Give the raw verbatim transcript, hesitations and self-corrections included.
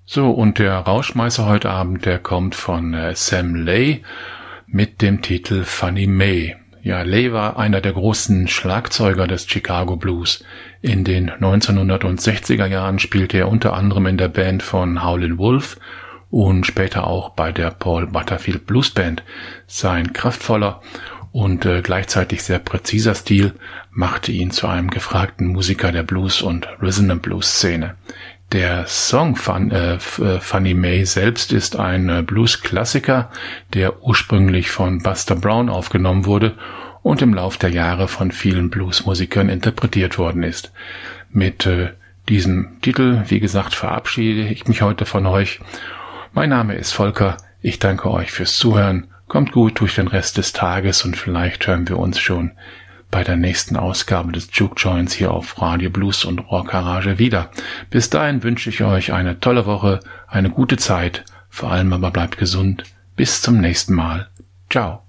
So, und der Rauschmeißer heute Abend, der kommt von äh, Sam Lay mit dem Titel Funny May. Ja, Lay war einer der großen Schlagzeuger des Chicago Blues. In den neunzehnhundertsechziger Jahren spielte er unter anderem in der Band von Howlin' Wolf und später auch bei der Paul Butterfield Blues Band. Sein kraftvoller und äh, gleichzeitig sehr präziser Stil machte ihn zu einem gefragten Musiker der Blues- und Rhythm-and-Blues-Szene. Der Song Fun, äh, Funny May selbst ist ein äh, Blues-Klassiker, der ursprünglich von Buster Brown aufgenommen wurde und im Lauf der Jahre von vielen Bluesmusikern interpretiert worden ist. Mit äh, diesem Titel, wie gesagt, verabschiede ich mich heute von euch. Mein Name ist Volker, ich danke euch fürs Zuhören, kommt gut durch den Rest des Tages und vielleicht hören wir uns schon bei der nächsten Ausgabe des Juke Joints hier auf Radio Blues und Rock Garage wieder. Bis dahin wünsche ich euch eine tolle Woche, eine gute Zeit, vor allem aber bleibt gesund. Bis zum nächsten Mal. Ciao.